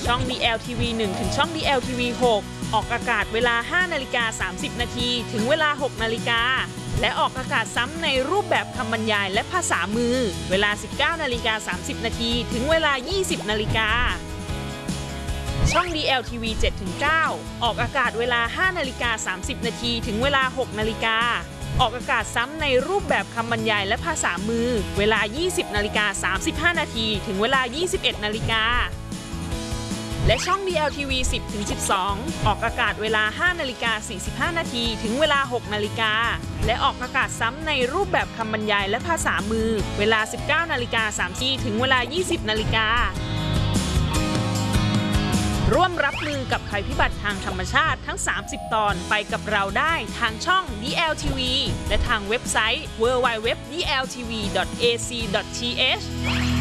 ช่อง DLTV 1 ถึงช่อง DLTV 6 ออกอากาศเวลา 5:30 น. ถึงเวลา 6 นาฬิกาและออกอากาศซ้ำในรูปแบบคำบรรยายและภาษามือเวลา 19:30 น. ถึงเวลา 20 นาฬิกาช่อง DLTV 7 ถึง 9 ออกอากาศเวลา 5:30 น. ถึงเวลา 6 นาฬิกาออกอากาศซ้ำในรูปแบบคำบรรยายและภาษามือเวลา 20:35 น. ถึงเวลา 21 นาฬิกาและช่อง DLTV 10 ถึง 12 ออกอากาศเวลา 5:45 น. ถึงเวลา 6 นาฬิกาและออกอากาศซ้ำในรูปแบบคำบรรยายและภาษามือเวลา 19:30 ถึงเวลา 20 นาฬิการ่วมรับมือกับภัยพิบัติทางธรรมชาติทั้ง 30 ตอนไปกับเราได้ทางช่อง DLTV และทางเว็บไซต์ www.dltv.ac.th